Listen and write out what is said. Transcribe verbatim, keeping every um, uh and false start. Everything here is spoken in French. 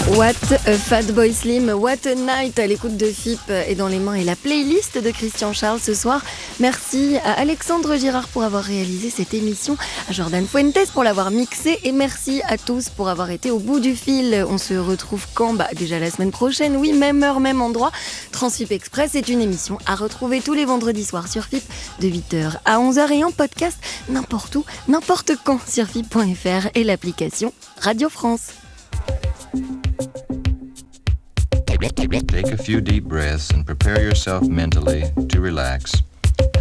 What a Fatboy Slim, What a Night à l'écoute de F I P et dans les mains et la playlist de Christian Charles ce soir. Merci à Alexandre Girard pour avoir réalisé cette émission, à Jordan Fuentes pour l'avoir mixée et merci à tous pour avoir été au bout du fil. On se retrouve quand ? Bah déjà la semaine prochaine, oui, même heure, même endroit. Transfip Express est une émission à retrouver tous les vendredis soirs sur F I P de huit heures à onze heures et en podcast n'importe où, n'importe quand sur F I P point F R et l'application Radio France. Take a few deep breaths and prepare yourself mentally to relax.